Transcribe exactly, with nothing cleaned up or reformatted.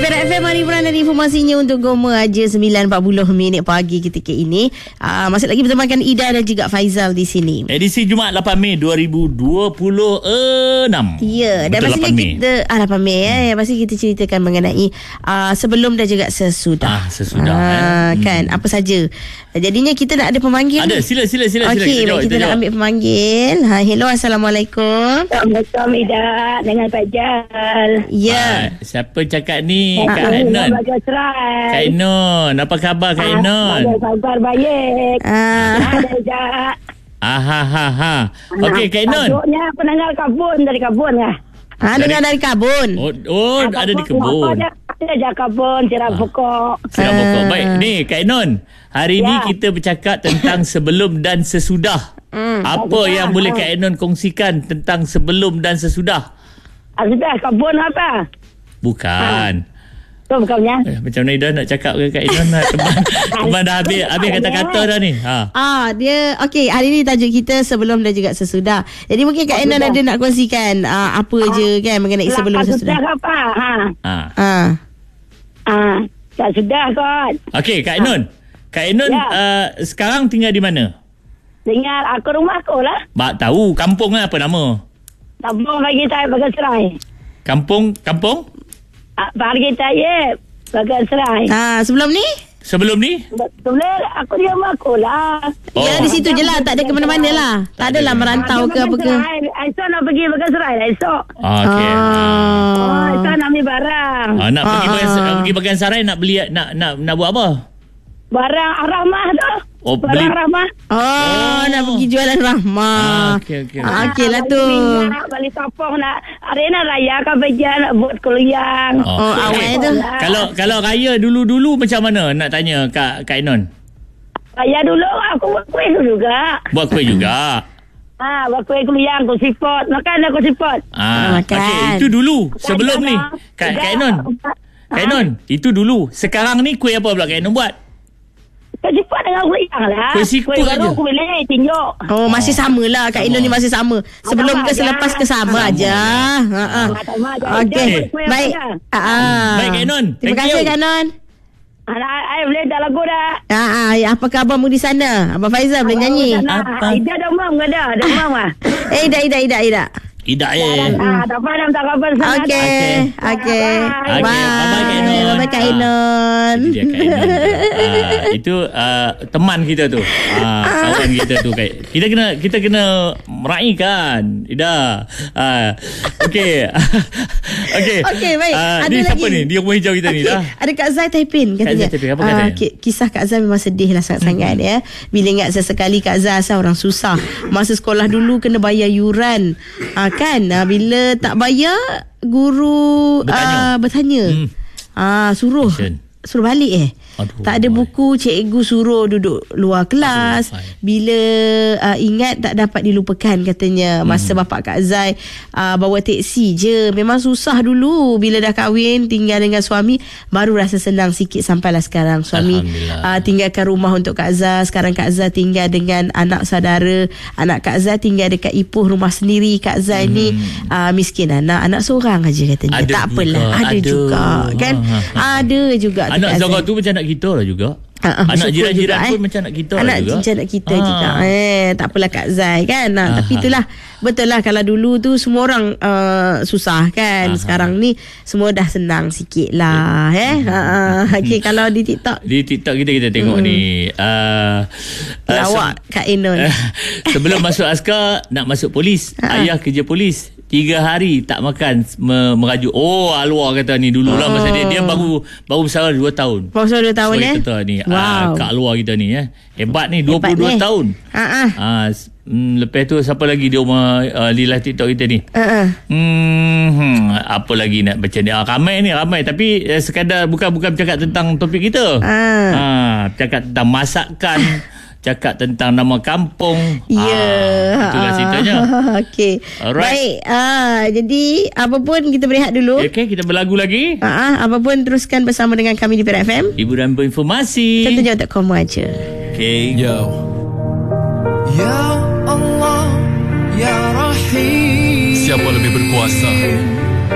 Perak F M, hari beranda informasinya untuk Goma aja sembilan empat puluh minit pagi ketika ini. Uh, masih lagi bersamakan Ida dan juga Faizal di sini. Edisi Jumaat lapan Mei dua ribu dua puluh enam. Ya, dan pastinya kita ah, lapan Mei hmm. eh, pasti kita ceritakan mengenai uh, sebelum dan juga sesudah. Ah, sesudah uh, eh. kan hmm. apa saja. Jadinya kita nak ada pemanggil. Ada, sila sila sila okay, sila. Okey, kita, kita nak ambil pemanggil. Ha, hello, assalamualaikum. Assalamualaikum Ida dengan Faizal. Ya. Ah, siapa cakap ni? Ah, Kak Ainon. Kak Ainon. Ainon, apa khabar Kak Ainon? Ah, khabar baik. Ah. Ada Ida. Ah ha ha ha. Okey Kak Ainon. Maksudnya penanggal kabun dari kabun lah. Ha, dengar dari kabun. Oh, oh Ah, ada di kebun. Ada ada kabun, cerah pokok. Siap Ah. pokok. Baik, ni Kak Ainon. Hari Ya. ni kita bercakap tentang sebelum dan sesudah. Hmm. Apa yang boleh Kak Ainon kongsikan tentang sebelum dan sesudah? Ah, sudah kabun apa? Bukan. Tu bukannya. Eh, macam mana Ida nak cakap ke Kak Ainon? Teman, teman dah habis, habis kata-kata dah ni. Ha. Ah, dia okey, hari ni tajuk kita sebelum dan juga sesudah. Jadi mungkin Kak Ainon ada nak kongsikan ah, apa ah. je kan mengenai sebelum Lepas sesudah. sudah apa? Ha. Ha. Ah. Ah, tak sudah kot. Okey, Kak Ainon. Kak Ainon Ya. uh, sekarang tinggal di mana? Tinggal aku rumah aku lah. Bak tahu kampung apa nama? Tabung bagi saya bagai serai. Kampung, kampung? Ah, bagi saya bagai serai. Ah, sebelum ni? Sebelum ni? Betul aku di rumah aku lah. Oh. Ya, di situ je lah, tak ada ke mana-mana lah. Tak adalah merantau ke apa ke. Esok nak pergi bagai serai lah esok. Ah, okey. Oh, Ah. esok nak ambil barang. Ah, nak pergi Ah, bagian, ah. pergi bagian sarai nak beli nak nak nak buat apa? Barang Rahmah tu. Oh, barang beli- Rahmah. Oh, Oh. nak pergi jualan rahmah. Ah, okey okey. Ah, okey lah tu. Nak balik sopong nak. Hari nak raya kan kerja nak buat kuliah. Oh, Okey. awal tu. Kalau kalau raya dulu-dulu macam mana nak tanya Kak Kak Ainon? Raya dulu aku buat kuih dulu juga. Buat kuih juga. Ha, buat kuih kuliah aku sipot. Makan aku sipot. Ah, makan. okey, itu dulu sebelum ni. Kak Kak Ainon. Kak Ainon, itu dulu. Sekarang ni kuih apa pula Kak Ainon buat? Kuih sipot dengan kuliah lah. Kuih siput baru aja? aku boleh tinjuk. Oh, masih sama lah. Kak Ainon ni masih sama. Sebelum Sama ke aja. selepas ke sama Sama aja. Ha ah. Sama aja. Okey. Dia kuih Baik. aja. Ah. ah. Baik, Kak Ainon. Terima Thank kasih you. Kak Ainon. Anak saya boleh dah lagu dah. Ah, ah, ya, apa khabarmu di sana? Abang Faizal boleh nyanyi? Apa? Ida dah umam ke dah? Dah umam lah. Eh, Ida, Ida, Ida, Ida. Ida eh. Ah, tak faham tak khabar sangat. Okey, okey. Okey, bye-bye, Kak Ainon. Bye-bye Kak Ainon. Itu dia Kak Ainon. Ah, itu uh, teman kita tu. Ah, kawan kita tu Kak. Kita kena kita kena meraihkan. Ida. Ah, okey. Okey. Okey, baik. Ah, Ada ni lagi. siapa ni? Dia rumah hijau kita ni Okey, dah. ada Kak Zai Taipin katanya. Zai Taipin, apa katanya? Ah, okey, kisah Kak Zai memang sedih lah sangat-sangat ya. Bila ingat sesekali Kak Zai asal orang susah. Masa sekolah dulu kena bayar yuran. Ah, kan? Ah, bila tak bayar, guru Bertanya. ah, bertanya. Hmm. Ah, suruh. Action. Suruh balik eh. Aduh, tak ada buku, cikgu suruh duduk luar kelas. Aduh, Bila uh, ingat tak dapat dilupakan katanya. Masa hmm. bapak Kak Zai uh, bawa teksi je. Memang susah dulu. Bila dah kahwin, tinggal dengan suami, baru rasa senang sikit sampailah sekarang. Suami uh, tinggalkan rumah untuk Kak Zai. Sekarang Kak Zai tinggal dengan anak saudara. Anak Kak Zai tinggal dekat Ipoh, rumah sendiri. Kak Zai hmm. ni uh, miskin anak. Anak seorang aja katanya. Ada tak apalah. juga, Ada, ada. juga kan. Ha, ha, ha. Ada juga. tu Anak Kak Zara Zai. tu macam anak kita lah juga. Ha, ha, anak syukur jiran-jiran juga, pun eh. macam anak kita anak lah juga. Macam anak kita Ah. juga. Eh, tak apalah Kak Zai kan. Ha, tapi Aha. itulah, betul lah kalau dulu tu semua orang uh, susah kan. Aha. Sekarang ni semua dah senang sikit lah. Eh. Ha, ha. Okay, kalau di TikTok Di TikTok kita kita tengok Hmm. ni uh, uh, lawak Kak Ainon. sebelum masuk askar nak masuk polis. Ha. Ayah kerja polis. Tiga hari tak makan me- merajuk. Oh, Alwar kata ni dululah Oh. masa dia dia baru baru bersara dua tahun. Masa dua tahun Sorry eh. kata ni. Wow. Ah, Kak Alwar kita ni eh. Hebat ni dua puluh dua Hebat ni. tahun. Ha ah. Ah, s- mm, lepas tu siapa lagi di rumah uh, di live TikTok kita ni? Ha ah. Hmm, hmm, apa lagi nak baca ni? Ah, ramai ni, ramai. Tapi eh, sekadar bukan bukan bercakap tentang topik kita. Ah. Ah, bercakap tentang masakan, cakap tentang nama kampung. Ya. Ah, itulah ceritanya. Okey. Alright. Baik. Ah, jadi apa pun kita berehat dulu. Okey, kita berlagu lagi. Ha ah, apa pun teruskan bersama dengan kami di Perak F M. Hiburan berinformasi. Tentunya untuk kamu aja. Okey. Yo. Ya Allah, Ya Rahim. Siapa lebih berkuasa?